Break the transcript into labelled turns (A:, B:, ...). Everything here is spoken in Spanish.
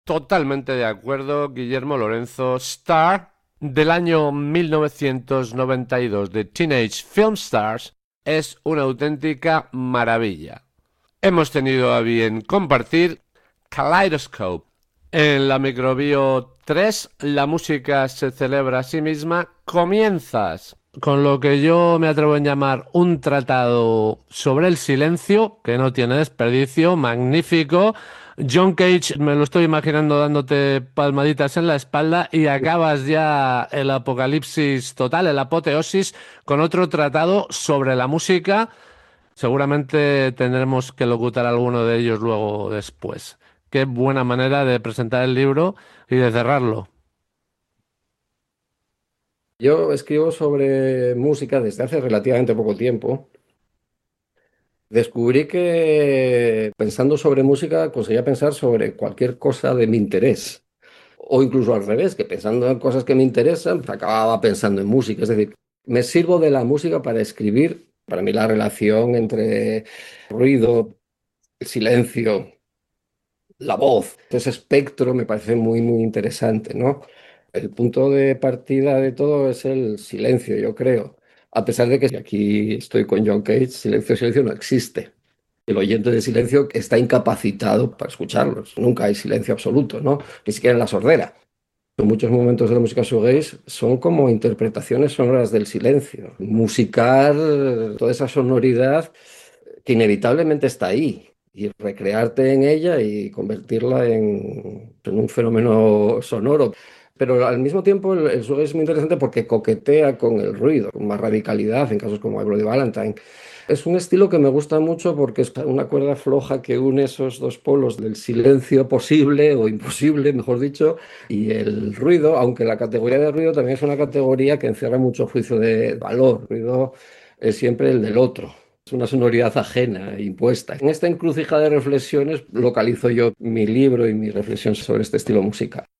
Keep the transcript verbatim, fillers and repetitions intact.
A: Totalmente de acuerdo, Guillermo Lorenzo. Star, del año mil novecientos noventa y dos de Teenage Film Stars, es una auténtica maravilla. Hemos tenido a bien compartir Kaleidoscope. En la Microbio tres, la música se celebra a sí misma. Comienzas con lo que yo me atrevo a llamar un tratado sobre el silencio, que no tiene desperdicio, magnífico. John Cage, me lo estoy imaginando dándote palmaditas en la espalda y acabas ya el apocalipsis total, el apoteosis, con otro tratado sobre la música. Seguramente tendremos que locutar alguno de ellos luego después. Qué buena manera de presentar el libro y de cerrarlo.
B: Yo escribo sobre música desde hace relativamente poco tiempo. Descubrí que pensando sobre música conseguía pensar sobre cualquier cosa de mi interés. O incluso al revés, que pensando en cosas que me interesan, pues acababa pensando en música. Es decir, me sirvo de la música para escribir. Para mí la relación entre ruido, el silencio, la voz, ese espectro me parece muy, muy interesante, ¿no? El punto de partida de todo es el silencio, yo creo. A pesar de que aquí estoy con John Cage, silencio, silencio no existe. El oyente de silencio está incapacitado para escucharlos. Nunca hay silencio absoluto, ¿no? Ni siquiera en la sordera. Muchos momentos de la música shoegaze son como interpretaciones sonoras del silencio. Musicar toda esa sonoridad que inevitablemente está ahí y recrearte en ella y convertirla en, en un fenómeno sonoro. Pero al mismo tiempo el, el shoegaze es muy interesante porque coquetea con el ruido, con más radicalidad en casos como I Bloody Valentine. Es un estilo que me gusta mucho porque es una cuerda floja que une esos dos polos del silencio posible o imposible, mejor dicho, y el ruido, aunque la categoría de ruido también es una categoría que encierra mucho juicio de valor. El ruido es siempre el del otro. Es una sonoridad ajena, impuesta. En esta encrucijada de reflexiones localizo yo mi libro y mi reflexión sobre este estilo musical.